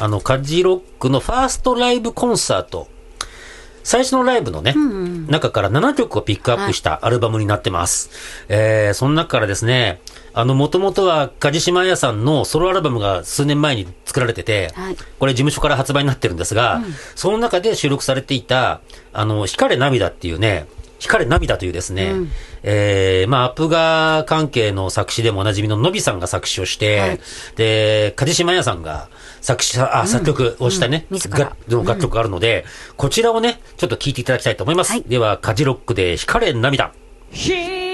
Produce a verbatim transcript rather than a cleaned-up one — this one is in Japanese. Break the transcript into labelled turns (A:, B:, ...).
A: あの、カジロックのファーストライブコンサート。最初のライブのね、うんうん、中からななきょくをピックアップしたアルバムになってます。はい、えー、その中からですね、あの、もともとは梶島彩さんのソロアルバムが数年前に作られてて、はい、これ事務所から発売になってるんですが、うん、その中で収録されていた、あの、光れ涙っていうね、光れ涙というですね、うん、えー、まあ、アップガー関係の作詞でもおなじみののびさんが作詞をして、はい、で、梶島彩さんが作詞、あ、うん、作曲をしたね、うん、がの楽曲があるので、うん、こちらをね、ちょっと聴いていただきたいと思います。はい、では、カジロックで光れ涙。